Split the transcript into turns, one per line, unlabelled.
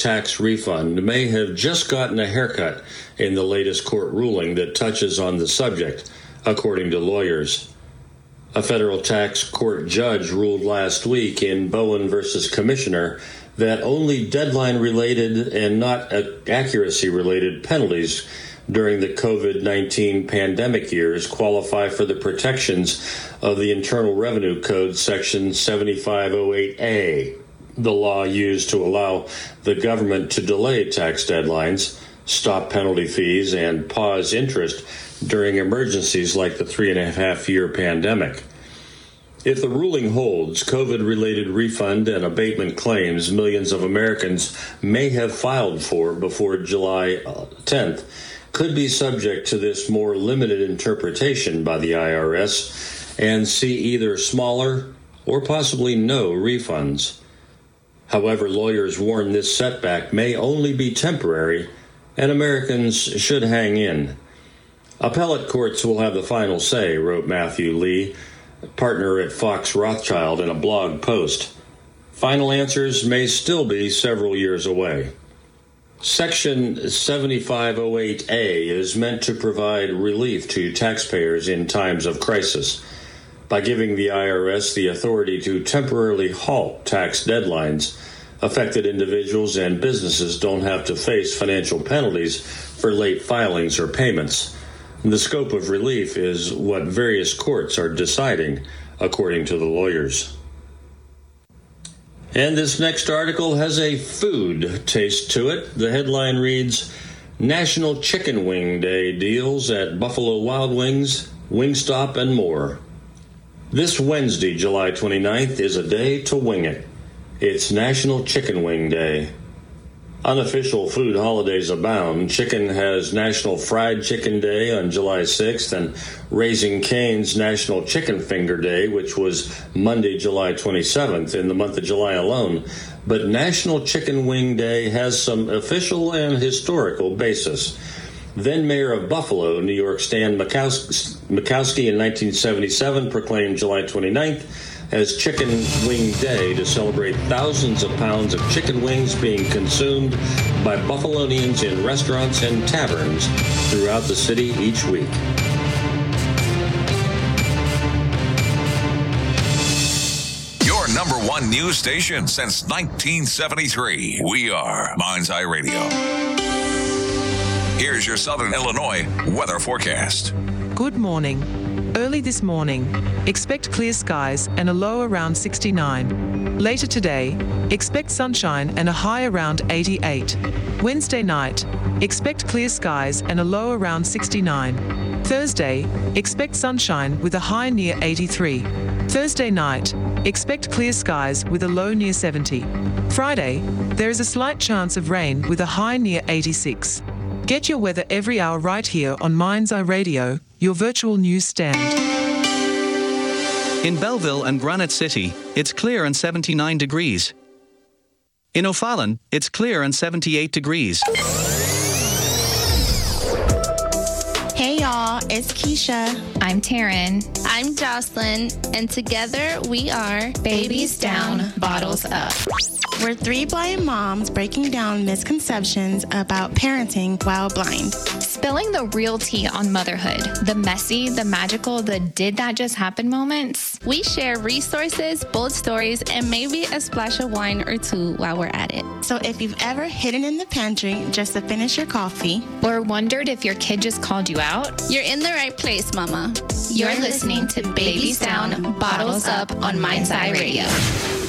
tax refund may have just gotten a haircut in the latest court ruling that touches on the subject, according to lawyers. A federal tax court judge ruled last week in Bowen versus Commissioner that only deadline-related and not accuracy-related penalties during the COVID-19 pandemic years qualify for the protections of the Internal Revenue Code Section 7508A, the law used to allow the government to delay tax deadlines, stop penalty fees, and pause interest during emergencies like the 3.5-year pandemic. If the ruling holds, COVID-related refund and abatement claims millions of Americans may have filed for before July 10th could be subject to this more limited interpretation by the IRS and see either smaller or possibly no refunds. However, lawyers warn this setback may only be temporary, and Americans should hang in. Appellate courts will have the final say, wrote Matthew Lee, partner at Fox Rothschild, in a blog post. Final answers may still be several years away. Section 7508A is meant to provide relief to taxpayers in times of crisis by giving the IRS the authority to temporarily halt tax deadlines. Affected individuals and businesses don't have to face financial penalties for late filings or payments. The scope of relief is what various courts are deciding, according to the lawyers. And this next article has a food taste to it. The headline reads, National Chicken Wing Day deals at Buffalo Wild Wings, Wingstop, and more. This Wednesday, July 29th, is a day to wing it. It's National Chicken Wing Day. Unofficial food holidays abound. Chicken has National Fried Chicken Day on July 6th and Raising Cane's National Chicken Finger Day, which was Monday, July 27th in the month of July alone. But National Chicken Wing Day has some official and historical basis. Then Mayor of Buffalo, New York, Stan Mikowski in 1977 proclaimed July 29th as Chicken Wing Day to celebrate thousands of pounds of chicken wings being consumed by Buffalonians in restaurants and taverns throughout the city each week.
Your number one news station since 1973. We are Mind's Eye Radio. Here's your Southern Illinois weather forecast.
Good morning. Early this morning, expect clear skies and a low around 69. Later today, expect sunshine and a high around 88. Wednesday night, expect clear skies and a low around 69. Thursday, expect sunshine with a high near 83. Thursday night, expect clear skies with a low near 70. Friday, there is a slight chance of rain with a high near 86. Get your weather every hour right here on Mind's Eye Radio, your virtual news stand.
In Belleville and Granite City, it's clear and 79 degrees. In O'Fallon, it's clear and 78 degrees.
Hey y'all, it's Keisha.
I'm Taryn.
I'm Jocelyn, and together we are
Babies Down, Bottles Up.
We're three blind moms breaking down misconceptions about parenting while blind.
Spilling the real tea on motherhood, the messy, the magical, the did that just happen moments.
We share resources, bold stories, and maybe a splash of wine or two while we're at it.
So if you've ever hidden in the pantry just to finish your coffee,
or wondered if your kid just called you out,
you're in the right place, Mama.
You're listening to Babies Down, Bottles Up on Mind's Eye Radio.